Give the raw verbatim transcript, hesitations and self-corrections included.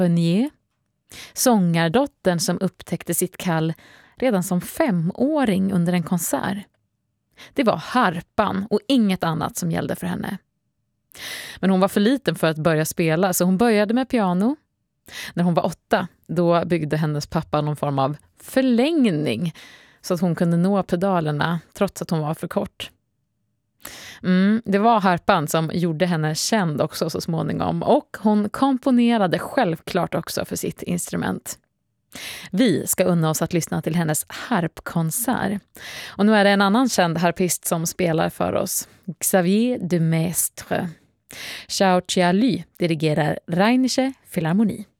Renier, sångardottern som upptäckte sitt kall redan som femåring under en konsert. Det var harpan och inget annat som gällde för henne. Men hon var för liten för att börja spela, så hon började med piano. När hon var åtta, då byggde hennes pappa någon form av förlängning så att hon kunde nå pedalerna trots att hon var för kort. Mm, det var harpan som gjorde henne känd också så småningom, och hon komponerade självklart också för sitt instrument. Vi ska unna oss att lyssna till hennes harpkonsert. Och nu är det en annan känd harpist som spelar för oss, Xavier de Maistre. Xiao Chia Lu dirigerar Rheinische Philharmonie.